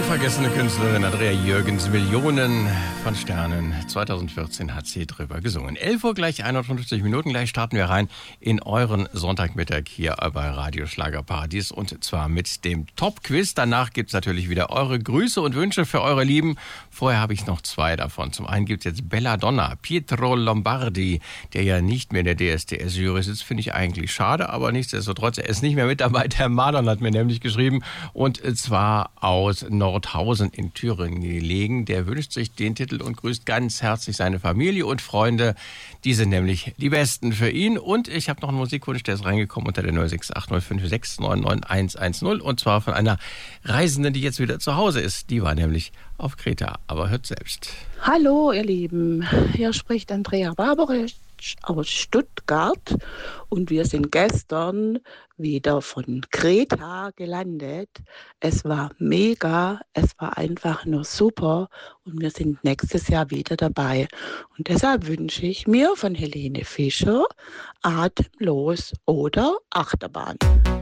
Vergessene Künstlerin Andrea Jürgens, Millionen von Sternen. 2014 hat sie drüber gesungen. 11 Uhr gleich 51 Minuten. Gleich starten wir rein in euren Sonntagmittag hier bei Radio Schlagerparadies. Und zwar mit dem Top-Quiz. Danach gibt es natürlich wieder eure Grüße und Wünsche für eure Lieben. Vorher habe ich noch zwei davon. Zum einen gibt es jetzt Belladonna, Pietro Lombardi, der ja nicht mehr in der DSDS-Jury sitzt. Finde ich eigentlich schade, aber nichtsdestotrotz, er ist nicht mehr mit dabei. Der Marlon hat mir nämlich geschrieben. Und zwar aus Nordhausen in Thüringen gelegen. Der wünscht sich den Titel und grüßt ganz herzlich seine Familie und Freunde. Die sind nämlich die Besten für ihn. Und ich habe noch einen Musikwunsch, der ist reingekommen unter der 0680569910. Und zwar von einer Reisenden, die jetzt wieder zu Hause ist. Die war nämlich auf Kreta. Aber hört selbst. Hallo ihr Lieben, hier spricht Andrea Barbarich aus Stuttgart und wir sind gestern wieder von Kreta gelandet. Es war mega, es war einfach nur super und wir sind nächstes Jahr wieder dabei. Und deshalb wünsche ich mir von Helene Fischer Atemlos oder Achterbahn.